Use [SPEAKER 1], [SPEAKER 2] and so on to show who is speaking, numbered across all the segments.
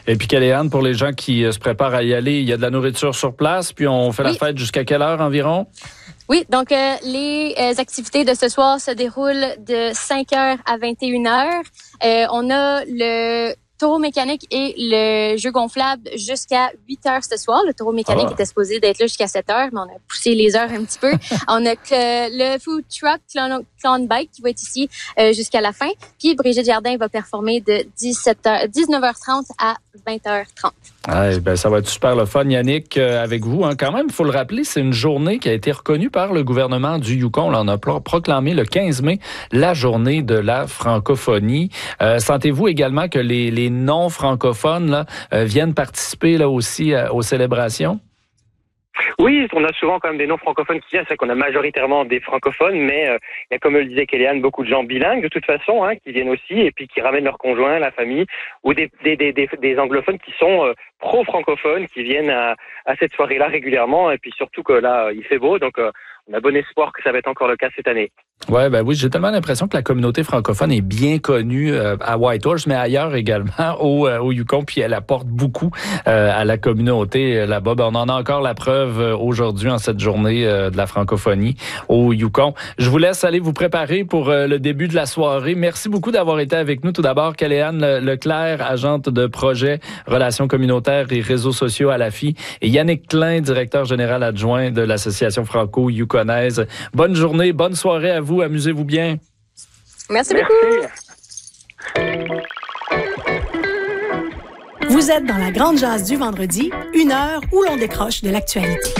[SPEAKER 1] Et puis, Kéléane, pour les gens qui se préparent à y aller, il y a de la nourriture sur place, puis on fait la fête jusqu'à quelle heure environ?
[SPEAKER 2] Oui, donc les activités de ce soir se déroulent de 5h à 21h. On a le taureau mécanique et le jeu gonflable jusqu'à 8h ce soir. Le taureau mécanique était supposé d'être là jusqu'à 7h, mais on a poussé les heures un petit peu. On a le food truck Clown Bike qui va être ici jusqu'à la fin. Puis Brigitte Jardin va performer de 19h30 à 20h30.
[SPEAKER 1] Ah, ben, ça va être super le fun, Yannick, avec vous. Hein. Quand même, il faut le rappeler, c'est une journée qui a été reconnue par le gouvernement du Yukon. Là, on a proclamé le 15 mai la journée de la francophonie. Sentez-vous également que les non-francophones là, viennent participer là aussi aux célébrations?
[SPEAKER 3] Oui, on a souvent quand même des non-francophones qui viennent. C'est vrai qu'on a majoritairement des francophones, mais il y a, comme le disait Kéléane, beaucoup de gens bilingues de toute façon, hein, qui viennent aussi et puis qui ramènent leurs conjoints, la famille, ou des anglophones qui sont pro-francophones, qui viennent à cette soirée-là régulièrement. Et puis surtout que là, il fait beau, donc on a bon espoir que ça va être encore le cas cette année.
[SPEAKER 1] Ouais, ben oui, j'ai tellement l'impression que la communauté francophone est bien connue à Whitehorse, mais ailleurs également au Yukon, puis elle apporte beaucoup à la communauté là-bas. Ben, on en a encore la preuve aujourd'hui en cette journée de la francophonie au Yukon. Je vous laisse aller vous préparer pour le début de la soirée. Merci beaucoup d'avoir été avec nous. Tout d'abord, Kéléane Leclerc, agente de projet relations communautaires et réseaux sociaux à l'AFI, et Yannick Klein, directeur général adjoint de l'association franco-yukonaise. Bonne journée, bonne soirée à vous. Amusez-vous bien.
[SPEAKER 2] Merci beaucoup.
[SPEAKER 4] Vous êtes dans la grande jase du vendredi, une heure où l'on décroche de l'actualité.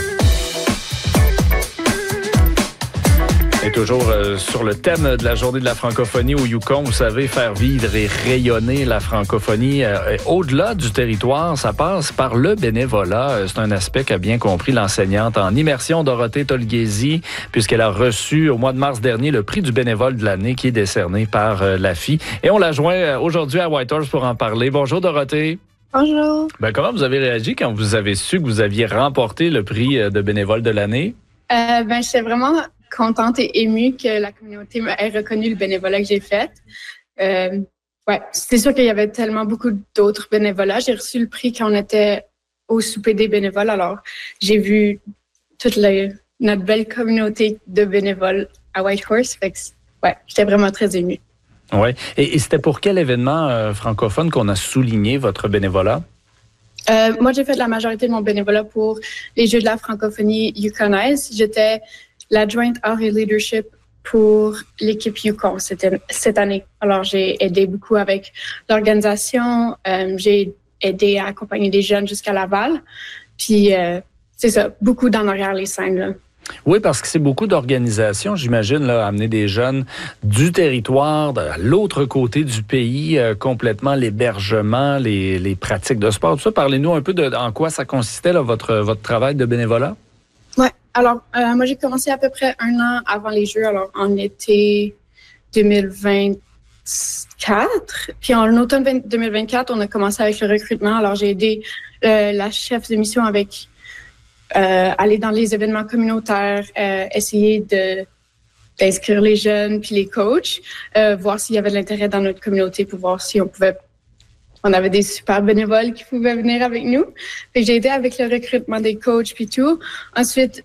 [SPEAKER 1] Et toujours sur le thème de la journée de la francophonie au Yukon, vous savez, faire vivre et rayonner la francophonie au-delà du territoire, ça passe par le bénévolat. C'est un aspect qu'a bien compris l'enseignante en immersion Dorothée Tolghezi, puisqu'elle a reçu au mois de mars dernier le prix du bénévole de l'année qui est décerné par l'AFI. Et on la joint aujourd'hui à Whitehorse pour en parler. Bonjour Dorothée.
[SPEAKER 5] Bonjour.
[SPEAKER 1] Ben, comment vous avez réagi quand vous avez su que vous aviez remporté le prix de bénévole de l'année?
[SPEAKER 5] J'étais vraiment contente et émue que la communauté ait reconnu le bénévolat que j'ai fait. C'est sûr qu'il y avait tellement beaucoup d'autres bénévolats. J'ai reçu le prix quand on était au souper des bénévoles. Alors, j'ai vu toute notre belle communauté de bénévoles à Whitehorse. Fait que, j'étais vraiment très émue.
[SPEAKER 1] Oui. Et c'était pour quel événement francophone qu'on a souligné votre bénévolat?
[SPEAKER 5] Moi, j'ai fait la majorité de mon bénévolat pour les Jeux de la francophonie yukonaise. J'étais l'adjointe art et leadership pour l'équipe Yukon cette année. Alors, j'ai aidé beaucoup avec l'organisation. J'ai aidé à accompagner des jeunes jusqu'à Laval. Puis, c'est ça, beaucoup dans arrière les scènes, là.
[SPEAKER 1] Oui, parce que c'est beaucoup d'organisations, j'imagine, là, amener des jeunes du territoire, de l'autre côté du pays, complètement l'hébergement, les pratiques de sport, tout ça. Parlez-nous un peu en quoi ça consistait, là, votre travail de bénévolat.
[SPEAKER 5] Oui, alors, moi, j'ai commencé à peu près 1 an avant les Jeux, alors en été 2024. Puis en automne 2024, on a commencé avec le recrutement. Alors, j'ai aidé la chef de mission avec aller dans les événements communautaires, essayer d'inscrire les jeunes puis les coachs, voir s'il y avait de l'intérêt dans notre communauté pour voir si on avait des super bénévoles qui pouvaient venir avec nous. Fait que j'ai aidé avec le recrutement des coachs puis tout. Ensuite,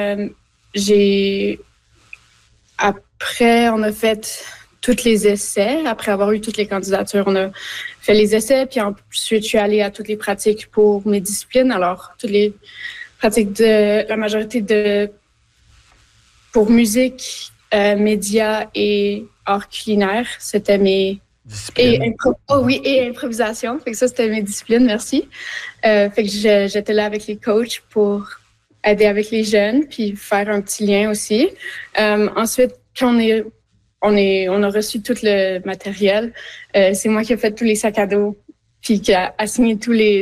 [SPEAKER 5] après, on a fait tous les essais. Après avoir eu toutes les candidatures, on a fait les essais. Puis ensuite, je suis allée à toutes les pratiques pour mes disciplines. Alors, toutes les pratiques la majorité pour musique, médias et art culinaire, c'était mes
[SPEAKER 1] disciplines.
[SPEAKER 5] Et improvisation. Fait que ça, c'était mes disciplines, merci. Fait que j'étais là avec les coachs pour aider avec les jeunes, puis faire un petit lien aussi. Ensuite, quand on a reçu tout le matériel, c'est moi qui ai fait tous les sacs à dos, puis qui a assigné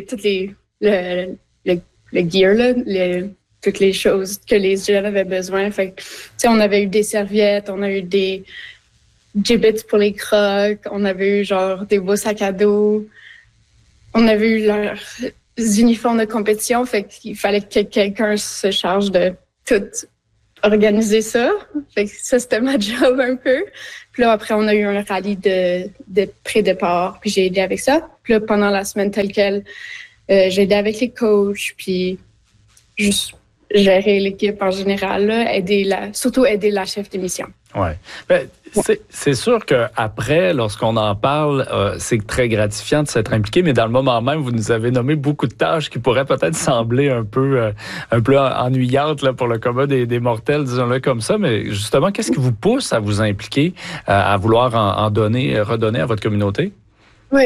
[SPEAKER 5] le gear, là, toutes les choses que les jeunes avaient besoin. Fait que, on avait eu des serviettes, on a eu des gibbets pour les crocs, on avait eu genre des beaux sacs à dos, on avait eu leurs uniformes de compétition. Fait qu'il fallait que quelqu'un se charge de tout organiser ça. Fait que ça, c'était ma job un peu. Puis là, après, on a eu un rallye de pré-départ, puis j'ai aidé avec ça. Puis là, pendant la semaine telle quelle, j'ai aidé avec les coachs, puis juste gérer l'équipe en général, là, surtout aider la chef d'émission.
[SPEAKER 1] Oui. C'est sûr qu'après, lorsqu'on en parle, c'est très gratifiant de s'être impliqué, mais dans le moment même, vous nous avez nommé beaucoup de tâches qui pourraient peut-être sembler un peu ennuyantes là, pour le commun des mortels, disons-le comme ça. Mais justement, qu'est-ce qui vous pousse à vous impliquer, à vouloir en redonner à votre communauté?
[SPEAKER 5] Oui,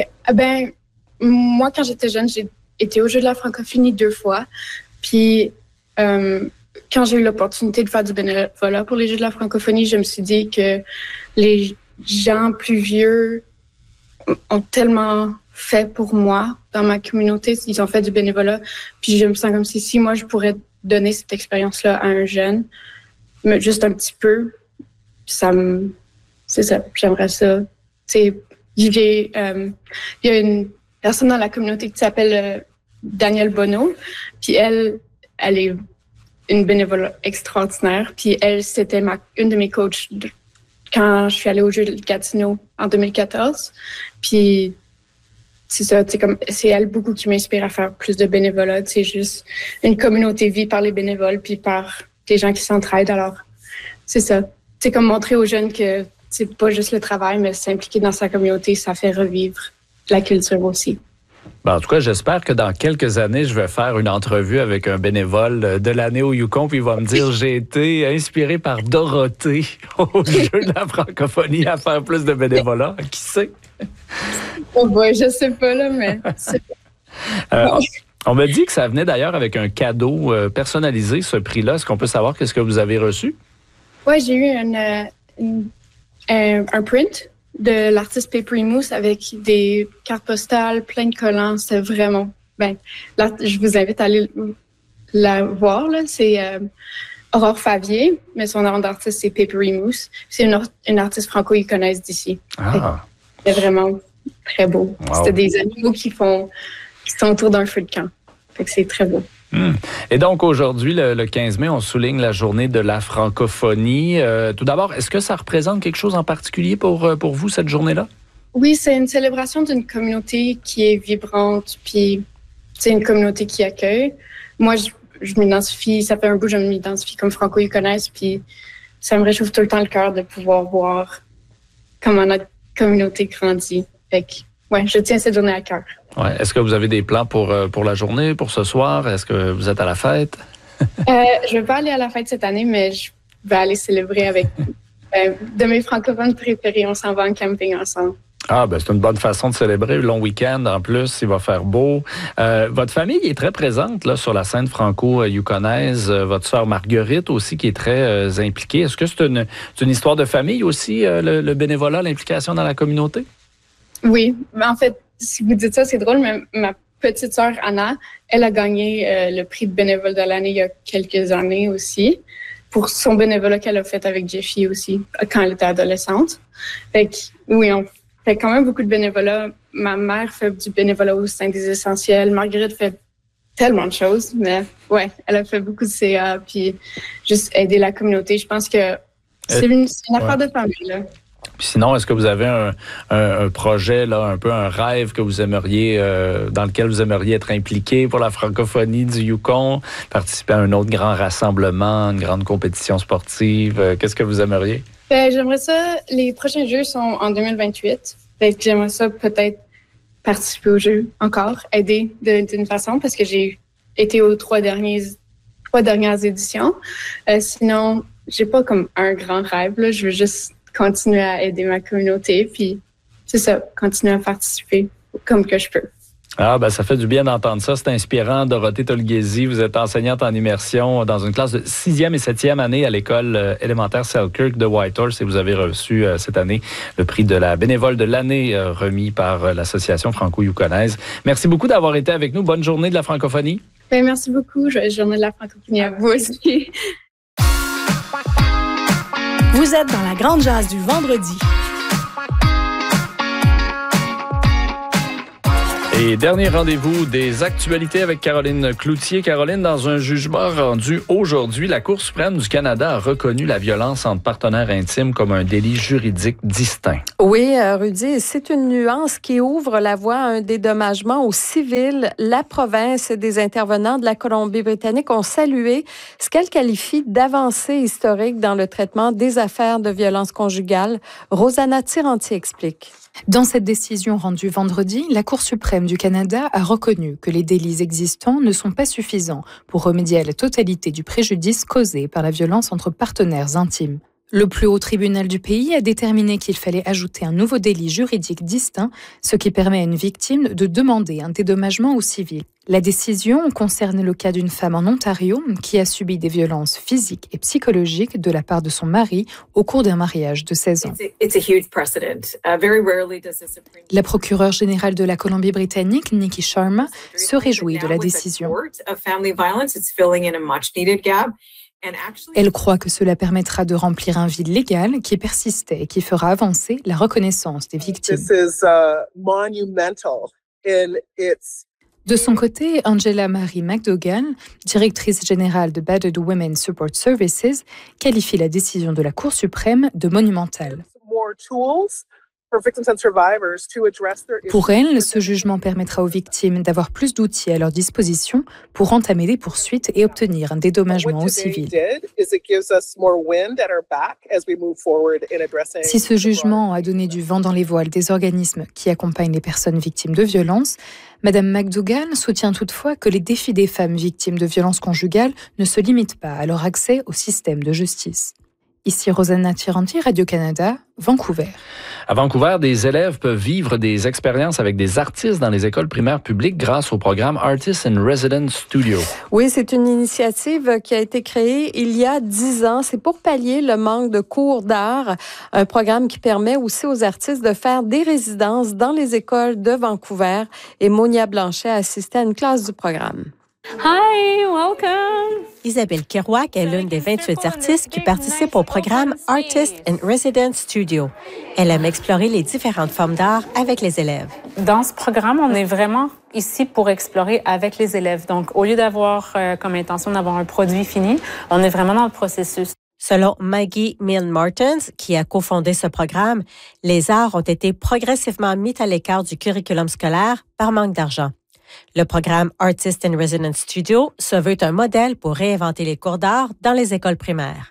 [SPEAKER 5] moi, quand j'étais jeune, j'ai été au Jeux de la francophonie 2 fois. Puis, quand j'ai eu l'opportunité de faire du bénévolat pour les Jeux de la francophonie, je me suis dit que les gens plus vieux ont tellement fait pour moi dans ma communauté. Ils ont fait du bénévolat. Puis, je me sens comme si moi, je pourrais donner cette expérience-là à un jeune, mais juste un petit peu, c'est ça. J'aimerais ça. Il y a une personne dans la communauté qui s'appelle Danielle Bonneau. Puis elle est une bénévole extraordinaire. Puis elle, c'était une de mes coachs quand je suis allée au Jeux de Gatineau en 2014. Puis c'est ça, c'est elle beaucoup qui m'inspire à faire plus de bénévolat. C'est juste une communauté vue par les bénévoles puis par des gens qui s'entraident. Alors, c'est ça. C'est comme montrer aux jeunes que c'est pas juste le travail, mais s'impliquer dans sa communauté, ça fait revivre la culture aussi.
[SPEAKER 1] En tout cas, j'espère que dans quelques années, je vais faire une entrevue avec un bénévole de l'année au Yukon, puis il va me dire j'ai été inspiré par Dorothée au Jeux de la francophonie à faire plus de bénévolat. Qui sait?
[SPEAKER 5] Oh boy, je sais pas, là, mais c'est
[SPEAKER 1] on m'a dit que ça venait d'ailleurs avec un cadeau personnalisé, ce prix-là. Est-ce qu'on peut savoir qu'est-ce que vous avez reçu?
[SPEAKER 5] Oui, j'ai eu un print de l'artiste Papery Moose avec des cartes postales, plein de collants. C'était vraiment... là, je vous invite à aller la voir. Là. C'est Aurore Favier, mais son nom d'artiste, c'est Papery Moose. C'est une artiste franco-yukonaise d'ici. C'était vraiment très beau. Wow. C'était des animaux qui sont autour d'un feu de camp. Fait que c'est très beau.
[SPEAKER 1] Et donc, aujourd'hui, le 15 mai, on souligne la journée de la francophonie. Tout d'abord, est-ce que ça représente quelque chose en particulier pour vous, cette journée-là?
[SPEAKER 5] Oui, c'est une célébration d'une communauté qui est vibrante, puis c'est une communauté qui accueille. Moi, je m'identifie, ça fait un bout, je m'identifie comme franco-yukonaise, puis ça me réchauffe tout le temps le cœur de pouvoir voir comment notre communauté grandit. Fait que, ouais, je tiens cette journée à cœur.
[SPEAKER 1] Ouais. Est-ce que vous avez des plans pour la journée, pour ce soir? Est-ce que vous êtes à la fête?
[SPEAKER 5] Je ne vais pas aller à la fête cette année, mais je vais aller célébrer avec de mes francophones préférés. On s'en va en camping ensemble.
[SPEAKER 1] C'est une bonne façon de célébrer. Long week-end, en plus, il va faire beau. Votre famille est très présente là, sur la scène franco-yukonaise. Votre sœur Marguerite aussi, qui est très impliquée. Est-ce que c'est une histoire de famille aussi, le bénévolat, l'implication dans la communauté?
[SPEAKER 5] Oui. En fait, si vous dites ça, c'est drôle, mais ma petite sœur Anna, elle a gagné le prix de bénévole de l'année il y a quelques années aussi, pour son bénévolat qu'elle a fait avec Jeffy aussi, quand elle était adolescente. Fait que, oui, on fait quand même beaucoup de bénévolat. Ma mère fait du bénévolat au sein des Essentiels. Marguerite fait tellement de choses, mais ouais, elle a fait beaucoup de CA, puis juste aider la communauté. Je pense que c'est une affaire de famille, là.
[SPEAKER 1] Puis sinon, est-ce que vous avez un projet, là, un peu un rêve que vous aimeriez, dans lequel vous aimeriez être impliqué pour la francophonie du Yukon, participer à un autre grand rassemblement, une grande compétition sportive? Qu'est-ce que vous aimeriez?
[SPEAKER 5] J'aimerais ça, les prochains Jeux sont en 2028. J'aimerais ça peut-être participer aux Jeux encore, aider d'une façon, parce que j'ai été aux trois dernières éditions. Sinon, j'ai pas comme un grand rêve, là. Je veux juste continuer à aider ma communauté, puis c'est ça, continuer à participer comme que je peux.
[SPEAKER 1] Ça fait du bien d'entendre ça. C'est inspirant. Dorothée Tolghezi, vous êtes enseignante en immersion dans une classe de 6e et 7e année à l'école élémentaire Selkirk de Whitehorse et vous avez reçu cette année le prix de la bénévole de l'année remis par l'Association franco-yukonaise. Merci beaucoup d'avoir été avec nous. Bonne journée de la francophonie.
[SPEAKER 5] Merci beaucoup. Joyeuse journée de la francophonie à vous aussi.
[SPEAKER 4] Vous êtes dans la grande jase du vendredi.
[SPEAKER 1] Et dernier rendez-vous des actualités avec Caroline Cloutier. Caroline, dans un jugement rendu aujourd'hui, la Cour suprême du Canada a reconnu la violence entre partenaires intimes comme un délit juridique distinct.
[SPEAKER 6] Oui, Rudy, c'est une nuance qui ouvre la voie à un dédommagement au civil. La province et des intervenants de la Colombie-Britannique ont salué ce qu'elle qualifie d'avancée historique dans le traitement des affaires de violence conjugale. Rosanna Tiranti explique.
[SPEAKER 7] Dans cette décision rendue vendredi, la Cour suprême du Canada a reconnu que les délits existants ne sont pas suffisants pour remédier à la totalité du préjudice causé par la violence entre partenaires intimes. Le plus haut tribunal du pays a déterminé qu'il fallait ajouter un nouveau délit juridique distinct, ce qui permet à une victime de demander un dédommagement au civil. La décision concerne le cas d'une femme en Ontario qui a subi des violences physiques et psychologiques de la part de son mari au cours d'un mariage de 16 ans. La procureure générale de la Colombie-Britannique, Nikki Sharma, se réjouit de la décision. Elle croit que cela permettra de remplir un vide légal qui persistait et qui fera avancer la reconnaissance des victimes. De son côté, Angela Marie McDougall, directrice générale de Battered Women Support Services, qualifie la décision de la Cour suprême de monumentale. Pour elle, ce jugement permettra aux victimes d'avoir plus d'outils à leur disposition pour entamer des poursuites et obtenir un dédommagement au civil. Si ce jugement a donné du vent dans les voiles des organismes qui accompagnent les personnes victimes de violences, Mme McDougall soutient toutefois que les défis des femmes victimes de violences conjugales ne se limitent pas à leur accès au système de justice. Ici Rosanna Tiranti, Radio-Canada, Vancouver.
[SPEAKER 1] À Vancouver, des élèves peuvent vivre des expériences avec des artistes dans les écoles primaires publiques grâce au programme Artists in Residence Studio.
[SPEAKER 6] Oui, c'est une initiative qui a été créée il y a 10 ans. C'est pour pallier le manque de cours d'art. Un programme qui permet aussi aux artistes de faire des résidences dans les écoles de Vancouver. Et Monia Blanchet a assisté à une classe du programme.
[SPEAKER 8] Hi, welcome!
[SPEAKER 9] Isabelle Kerouac est l'une des 28 artistes qui participent au programme Artists in Residence Studio. Elle aime explorer les différentes formes d'art avec les élèves.
[SPEAKER 8] Dans ce programme, on est vraiment ici pour explorer avec les élèves. Donc, au lieu d'avoir comme intention d'avoir un produit fini, on est vraiment dans le processus.
[SPEAKER 9] Selon Maggie Milne-Martins, qui a cofondé ce programme, les arts ont été progressivement mis à l'écart du curriculum scolaire par manque d'argent. Le programme Artists in Residence Studio se veut un modèle pour réinventer les cours d'art dans les écoles primaires.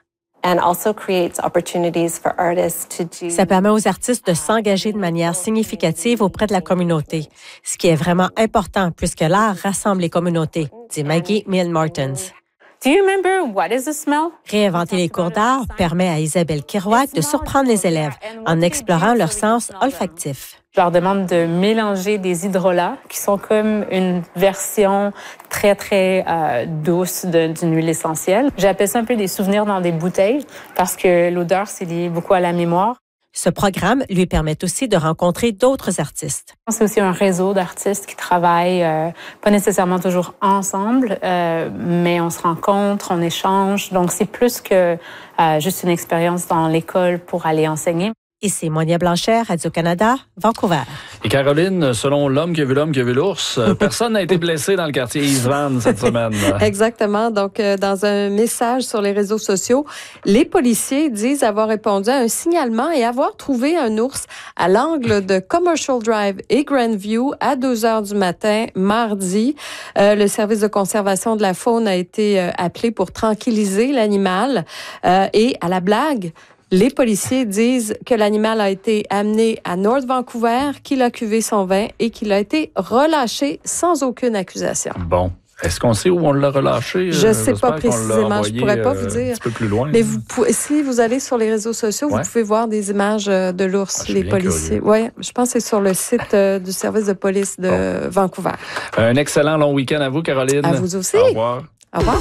[SPEAKER 9] Ça permet aux artistes de s'engager de manière significative auprès de la communauté, ce qui est vraiment important puisque l'art rassemble les communautés, dit Maggie Milne-Martins.
[SPEAKER 8] Do you remember what is the smell?
[SPEAKER 9] Réinventer les cours d'art permet à Isabelle Kerouac de surprendre les élèves en explorant leur sens olfactif.
[SPEAKER 8] Je leur demande de mélanger des hydrolats qui sont comme une version très, très douce d'une huile essentielle. J'appelle ça un peu des souvenirs dans des bouteilles parce que l'odeur, c'est lié beaucoup à la mémoire.
[SPEAKER 9] Ce programme lui permet aussi de rencontrer d'autres artistes.
[SPEAKER 8] C'est aussi un réseau d'artistes qui travaillent pas nécessairement toujours ensemble, mais on se rencontre, on échange. Donc, c'est plus que juste une expérience dans l'école pour aller enseigner.
[SPEAKER 9] Ici Monia Blanchet, Radio-Canada, Vancouver.
[SPEAKER 1] Et Caroline, selon l'homme qui a vu l'ours, personne n'a été blessé dans le quartier Eastvan cette semaine.
[SPEAKER 6] Exactement. Donc, dans un message sur les réseaux sociaux, les policiers disent avoir répondu à un signalement et avoir trouvé un ours à l'angle de Commercial Drive et Grandview à 2h du matin, mardi. Le service de conservation de la faune a été appelé pour tranquilliser l'animal. Et à la blague, les policiers disent que l'animal a été amené à North Vancouver, qu'il a cuvé son vin et qu'il a été relâché sans aucune accusation.
[SPEAKER 1] Bon. Est-ce qu'on sait où on l'a relâché?
[SPEAKER 6] Je ne sais pas précisément, je ne pourrais pas vous dire.
[SPEAKER 1] Un petit peu plus loin.
[SPEAKER 6] Mais si vous allez sur les réseaux sociaux, vous pouvez voir des images de l'ours, les policiers. Oui, je pense que c'est sur le site du service de police de Vancouver.
[SPEAKER 1] Un excellent long week-end à vous, Caroline.
[SPEAKER 6] À vous aussi.
[SPEAKER 1] Au revoir.
[SPEAKER 6] Au revoir.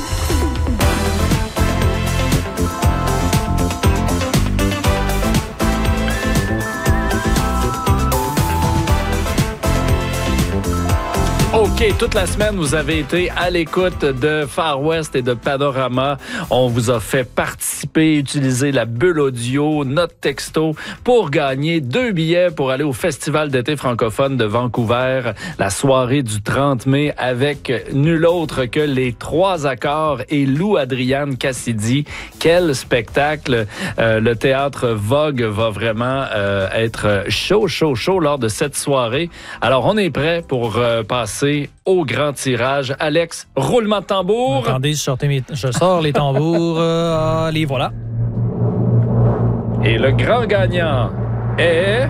[SPEAKER 1] OK, toute la semaine, vous avez été à l'écoute de Far West et de Panorama. On vous a fait participer, utiliser la bulle audio, notre texto pour gagner 2 billets pour aller au Festival d'été francophone de Vancouver, la soirée du 30 mai avec nul autre que les 3 accords et Lou Adrienne Cassidy. Quel spectacle! Le théâtre Vogue va vraiment être chaud lors de cette soirée. Alors, on est prêt pour passer au grand tirage. Alex, roulement de tambour.
[SPEAKER 10] Attendez, je sors les tambours. Les voilà.
[SPEAKER 1] Et le grand gagnant est...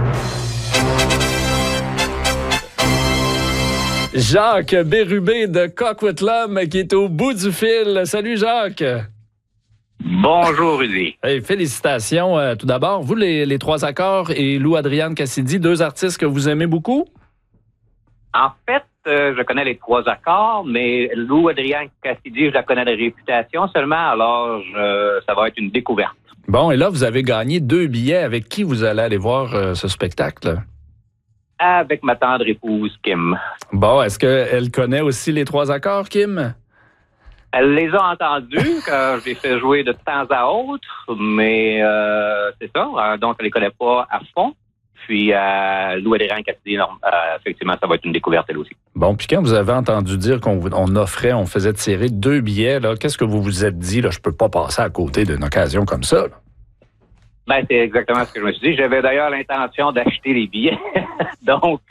[SPEAKER 1] Jacques Bérubé de Coquitlam qui est au bout du fil. Salut Jacques.
[SPEAKER 11] Bonjour Rudy.
[SPEAKER 1] Hey, félicitations. Tout d'abord, vous, les 3 accords et Lou Adrienne Cassidy, 2 artistes que vous aimez beaucoup?
[SPEAKER 11] En fait, je connais les 3 accords, mais Lou Adrienne Cassidy, je la connais de réputation seulement, alors ça va être une découverte.
[SPEAKER 1] Bon, et là, vous avez gagné 2 billets. Avec qui vous allez aller voir ce spectacle?
[SPEAKER 11] Avec ma tendre épouse, Kim.
[SPEAKER 1] Bon, est-ce qu'elle connaît aussi les 3 accords, Kim?
[SPEAKER 11] Elle les a entendus, quand je les fais jouer de temps à autre, mais c'est ça, donc elle les connaît pas à fond. Puis Lou Adrienne Cassidy, effectivement, ça va être une découverte elle aussi.
[SPEAKER 1] Bon, puis quand vous avez entendu dire qu'on on faisait tirer 2 billets, là, qu'est-ce que vous vous êtes dit? Là, je peux pas passer à côté d'une occasion comme ça. Là.
[SPEAKER 11] Ben, c'est exactement ce que je me suis dit. J'avais d'ailleurs l'intention d'acheter les billets. Donc,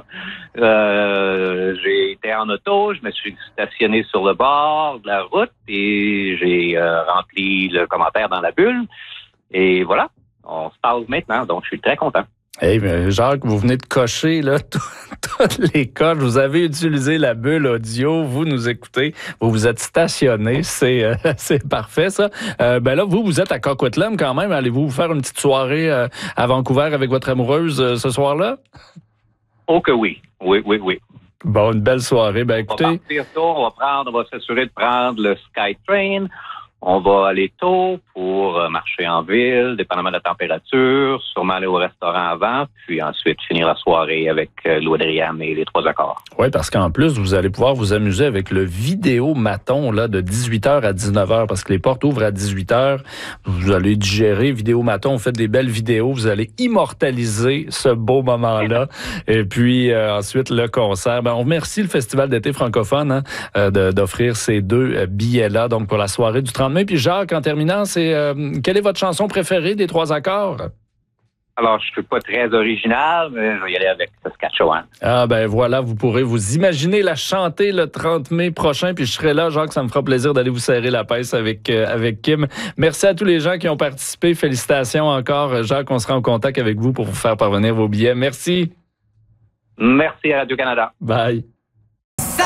[SPEAKER 11] j'ai été en auto, je me suis stationné sur le bord de la route et j'ai rempli le commentaire dans la bulle. Et voilà, on se parle maintenant, donc je suis très content.
[SPEAKER 1] Hey, Jacques, vous venez de cocher là, toutes les coches. Vous avez utilisé la bulle audio. Vous nous écoutez. Vous vous êtes stationné. C'est parfait, ça. Ben là, vous êtes à Coquitlam quand même. Allez-vous faire une petite soirée à Vancouver avec votre amoureuse ce soir-là?
[SPEAKER 11] Oh que oui. Oui.
[SPEAKER 1] Bon, une belle soirée. Ben écoutez...
[SPEAKER 11] On va partir tôt. On va s'assurer de prendre le SkyTrain. On va aller tôt pour marcher en ville, dépendamment de la température, sûrement aller au restaurant avant, puis ensuite finir la soirée avec Lou Adrienne et les 3 accords. Oui,
[SPEAKER 1] parce qu'en plus, vous allez pouvoir vous amuser avec le Vidéomaton là, de 18h à 19h, parce que les portes ouvrent à 18h. Vous allez digérer Vidéomaton, vous faites des belles vidéos, vous allez immortaliser ce beau moment-là. Et puis ensuite, le concert. Ben, on remercie le Festival d'été francophone d'offrir ces 2 billets-là, donc pour la soirée du 30 mai. Puis Jacques, en terminant, quelle est votre chanson préférée des 3 accords?
[SPEAKER 11] Alors, je ne suis pas très original, mais je vais y aller avec Saskatchewan.
[SPEAKER 1] Ah ben voilà, vous pourrez vous imaginer la chanter le 30 mai prochain, puis je serai là, Jacques, ça me fera plaisir d'aller vous serrer la pince avec Kim. Merci à tous les gens qui ont participé. Félicitations encore. Jacques, on sera en contact avec vous pour vous faire parvenir vos billets. Merci.
[SPEAKER 11] Merci à Radio-Canada.
[SPEAKER 1] Bye.